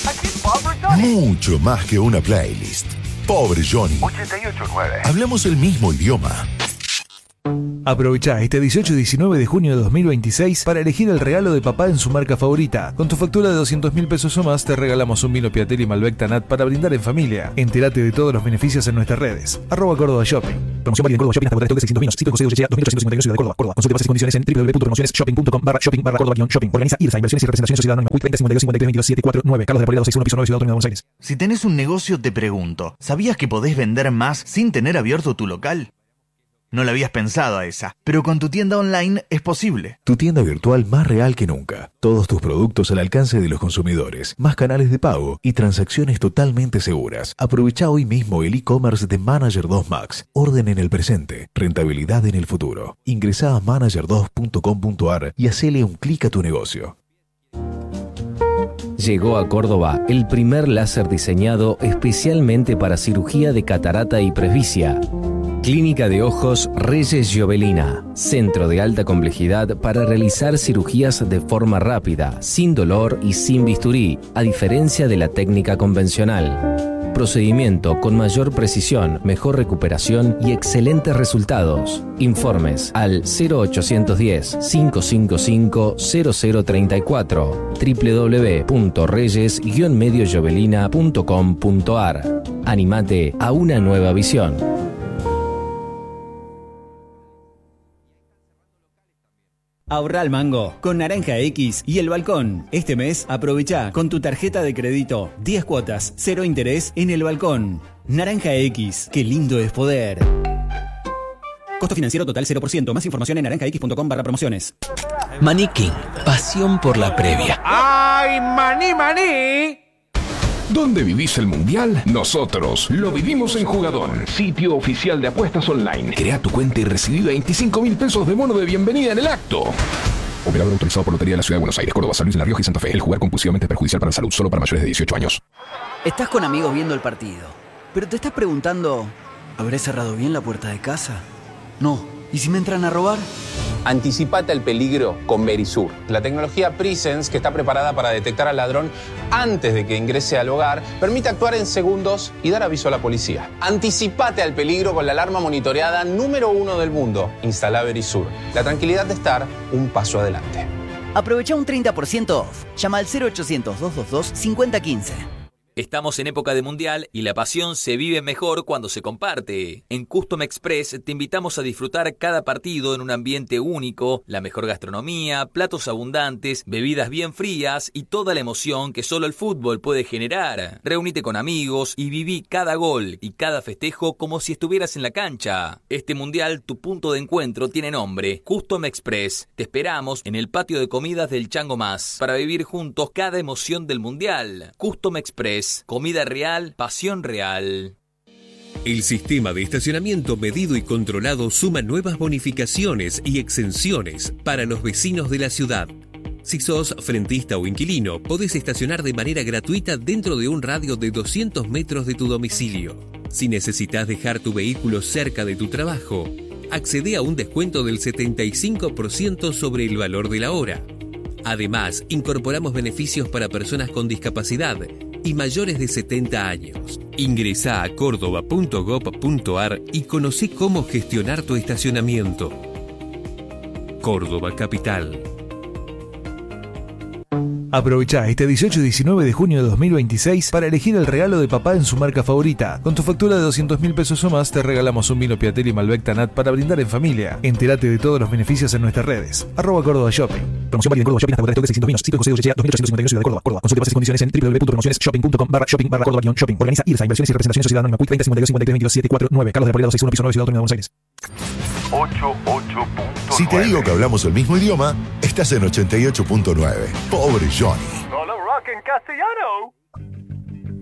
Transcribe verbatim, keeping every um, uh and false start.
Mucho más que una playlist. Pobre Johnny. ochenta y ocho nueve. Hablamos el mismo idioma. Aprovecha este dieciocho y diecinueve de junio de dos mil veintiséis para elegir el regalo de papá en su marca favorita. Con tu factura de doscientos mil pesos o más te regalamos un vino Piatelli Malbec Tanat para brindar en familia. Entérate de todos los beneficios en nuestras redes. Arroba Córdoba Shopping. Promoción válida en Córdoba Shopping hasta agotar de seiscientos vinos. Sitio José Goyechea dos mil ochocientos cincuenta y uno Ciudad de Córdoba, Córdoba. Consulte bases y condiciones en w w w punto promociones shopping punto com barra shopping barra Córdoba shopping. Organiza I R S A Inversiones y Representación Sociedad Anónima. veinte cincuenta y dos cincuenta y tres veintidós setenta y cuatro nueve. Carlos de Paredes sesenta y uno piso nueve Ciudad Autónoma de Buenos Aires. Si tenés un negocio, te pregunto, ¿sabías que podés vender más sin tener abierto tu local? No la habías pensado a esa, pero con tu tienda online es posible. Tu tienda virtual más real que nunca. Todos tus productos al alcance de los consumidores. Más canales de pago y transacciones totalmente seguras. Aprovecha hoy mismo el e-commerce de Manager dos Max. Orden en el presente, rentabilidad en el futuro. Ingresá a manager dos punto com punto a r y hacele un clic a tu negocio. Llegó a Córdoba el primer láser diseñado especialmente para cirugía de catarata y presbicia. Clínica de Ojos Reyes Giovelina, centro de alta complejidad para realizar cirugías de forma rápida, sin dolor y sin bisturí, a diferencia de la técnica convencional. Procedimiento con mayor precisión, mejor recuperación y excelentes resultados. Informes al cero ochocientos diez, cinco cinco cinco, cero cero treinta y cuatro, w w w punto reyes guion medio giovelina punto com punto a r. Animate a una nueva visión. Ahorra al mango con Naranja X y El Balcón. Este mes aprovecha con tu tarjeta de crédito diez cuotas, cero interés en El Balcón. Naranja X, qué lindo es poder. Costo financiero total cero por ciento. Más información en naranja x punto com barra promociones. Maní King, pasión por la previa. ¡Ay, maní, maní! ¿Dónde vivís el Mundial? Nosotros lo vivimos en Jugadón, sitio oficial de apuestas online. Crea tu cuenta y recibí veinticinco mil pesos de bono de bienvenida en el acto. Operador autorizado por Lotería de la Ciudad de Buenos Aires, Córdoba, San Luis, La Rioja y Santa Fe. El jugar compulsivamente es perjudicial para la salud, solo para mayores de dieciocho años. Estás con amigos viendo el partido, pero te estás preguntando, ¿habré cerrado bien la puerta de casa? No. ¿Y si me entran a robar? Anticipate al peligro con Verisur, la tecnología Presence que está preparada para detectar al ladrón antes de que ingrese al hogar, permite actuar en segundos y dar aviso a la policía. Anticipate al peligro con la alarma monitoreada número uno del mundo. Instala Verisur. La tranquilidad de estar un paso adelante. Aprovecha un treinta por ciento off. Llama al cero ochocientos, dos dos dos, cinco cero uno cinco. Estamos en época de mundial y la pasión se vive mejor cuando se comparte. En Custom Express te invitamos a disfrutar cada partido en un ambiente único, la mejor gastronomía, platos abundantes, bebidas bien frías y toda la emoción que solo el fútbol puede generar. Reúnete con amigos y viví cada gol y cada festejo como si estuvieras en la cancha. Este mundial, tu punto de encuentro tiene nombre, Custom Express. Te esperamos en el patio de comidas del Chango Más para vivir juntos cada emoción del mundial. Custom Express. Comida real, pasión real. El sistema de estacionamiento medido y controlado suma nuevas bonificaciones y exenciones para los vecinos de la ciudad. Si sos frentista o inquilino, podés estacionar de manera gratuita dentro de un radio de doscientos metros de tu domicilio. Si necesitas dejar tu vehículo cerca de tu trabajo, accede a un descuento del setenta y cinco por ciento sobre el valor de la hora. Además, incorporamos beneficios para personas con discapacidad y mayores de setenta años. Ingresá a córdoba punto gob punto a r y conocé cómo gestionar tu estacionamiento. Córdoba Capital. Aprovecha este dieciocho y diecinueve de junio de dos mil veintiséis para elegir el regalo de papá en su marca favorita. Con tu factura de doscientos mil pesos o más te regalamos un vino Piatelli Malbec Tanat para brindar en familia. Entérate de todos los beneficios en nuestras redes. Arroba Córdoba Shopping. Promoción válida en Córdoba Shopping hasta agotar de seiscientos vinos. Sitio José Goyechea dos mil ochocientos cincuenta y uno Ciudad de Córdoba, Córdoba. Consulte bases y condiciones en w w w punto promociones shopping punto com barra shopping barra Córdoba shopping. Organiza I R S A Inversiones y Representación Sociedad Anónima. veinte cincuenta y dos cincuenta y tres veintidós setenta y cuatro nueve. Carlos de Paredes sesenta y uno piso nueve Ciudad Autónoma de Buenos Aires. ochenta y ocho punto nueve. Si te digo que hablamos el mismo idioma, estás en ochenta y ocho punto nueve. Pobre Johnny. Solo rock en castellano.